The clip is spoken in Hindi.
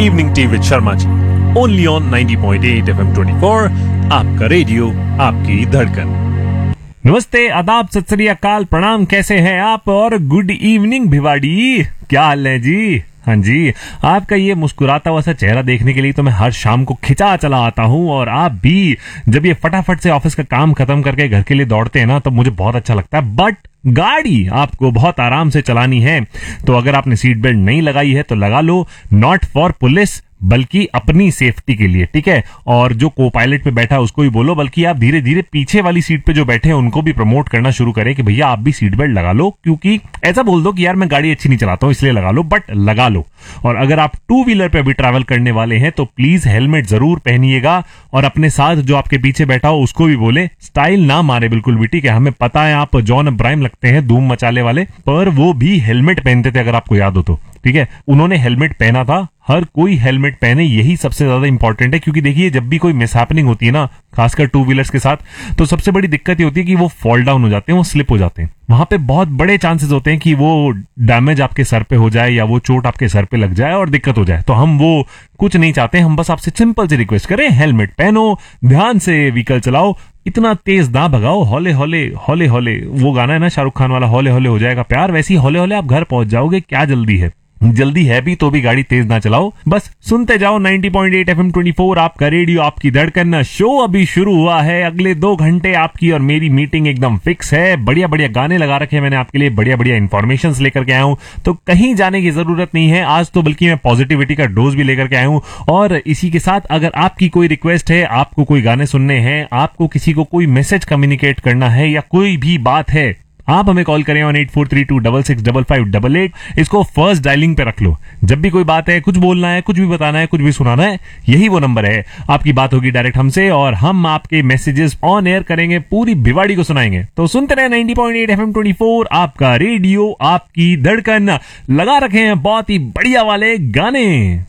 Evening tea with Sharma ji, only on 90.8 FM 24, आपका रेडियो, आपकी धड़कन। नमस्ते, आदाब, सत श्री अकाल, प्रणाम, कैसे हैं आप? और गुड इवनिंग भिवाड़ी, क्या हाल है जी? हाँ जी, आपका ये मुस्कुराता हुआ सा चेहरा देखने के लिए तो मैं हर शाम को खिंचा चला आता हूँ। और आप भी जब ये फटाफट से ऑफिस का काम खत्म करके घर के लिए दौड़ते हैं ना, तो मुझे बहुत अच्छा लगता है। बट गाड़ी आपको बहुत आराम से चलानी है, तो अगर आपने सीट बेल्ट नहीं लगाई है तो लगा लो। नॉट फॉर पुलिस, बल्कि अपनी सेफ्टी के लिए, ठीक है? और जो को पायलट पे बैठा है उसको भी बोलो, बल्कि आप धीरे धीरे पीछे वाली सीट पे जो बैठे हैं उनको भी प्रमोट करना शुरू करें कि भैया आप भी सीट बेल्ट लगा लो। क्योंकि ऐसा बोल दो कि यार मैं गाड़ी अच्छी नहीं चलाता हूं इसलिए लगा लो, बट लगा लो। और अगर आप टू व्हीलर पे भी ट्रैवल करने वाले हैं तो प्लीज हेलमेट जरूर पहनिएगा। और अपने साथ जो आपके पीछे बैठा हो उसको भी बोले स्टाइल ना मारे बिल्कुल भी, ठीक है? हमें पता है आप जॉन अब्राहम लगते हैं धूम मचाले वाले, पर वो भी हेलमेट पहनते थे, अगर आपको याद हो तो, ठीक है? उन्होंने हेलमेट पहना था। हर कोई हेलमेट पहने, यही सबसे ज्यादा इंपॉर्टेंट है। क्योंकि देखिए, जब भी कोई मिसहैपनिंग होती है ना, खासकर टू व्हीलर्स के साथ, तो सबसे बड़ी दिक्कत ये होती है कि वो फॉल डाउन हो जाते हैं, वो स्लिप हो जाते हैं। वहां पे बहुत बड़े चांसेस होते हैं कि वो डैमेज आपके सर पे हो जाए या वो चोट आपके सर पे लग जाए और दिक्कत हो जाए। तो हम वो कुछ नहीं चाहते। हम बस आपसे सिंपल से रिक्वेस्ट करें, हेलमेट पहनो, ध्यान से व्हीकल चलाओ, इतना तेज ना भगाओ। हौले हौले हौले हौले, वो गाना है ना शाहरुख खान वाला, हौले हौले हो जाएगा प्यार, वैसी हौले हौले आप घर पहुंच जाओगे। क्या जल्दी है? जल्दी है भी तो भी गाड़ी तेज ना चलाओ। बस सुनते जाओ 90.8 FM 24, आपका रेडियो, आपकी धड़कन। शो अभी शुरू हुआ है। अगले 2 घंटे आपकी और मेरी मीटिंग एकदम फिक्स है। बढ़िया बढ़िया गाने लगा रखे हैं मैंने आपके लिए, बढ़िया बढ़िया इन्फॉर्मेशन लेकर के आया हूं, तो कहीं जाने की जरूरत नहीं है आज तो, बल्कि मैं पॉजिटिविटी का डोज भी लेकर के आया हूं। और इसी के साथ अगर आपकी कोई रिक्वेस्ट है, आपको कोई गाने सुनने हैं, आपको किसी को कोई मैसेज कम्युनिकेट करना है या कोई भी बात है, आप हमें कॉल करें ऑन 8432665588। इसको फर्स्ट डायलिंग पे रख लो। जब भी कोई बात है, कुछ बोलना है, कुछ भी बताना है, कुछ भी सुनाना है, यही वो नंबर है। आपकी बात होगी डायरेक्ट हमसे और हम आपके मैसेजेस ऑन एयर करेंगे, पूरी भिवाड़ी को सुनाएंगे। तो सुनते रहे 90.8 FM 24, आपका रेडियो, आपकी धड़कन। लगा रखे हैं बहुत ही बढ़िया वाले गाने।